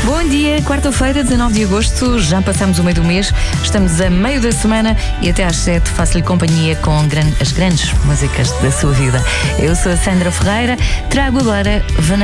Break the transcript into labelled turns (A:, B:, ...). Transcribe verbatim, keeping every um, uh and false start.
A: Bom dia, quarta-feira, dezanove de agosto, já passamos o meio do mês, estamos a meio da semana e até às sete faço-lhe companhia com gran- as grandes músicas da sua vida. Eu sou a Sandra Ferreira, trago agora Vanessa.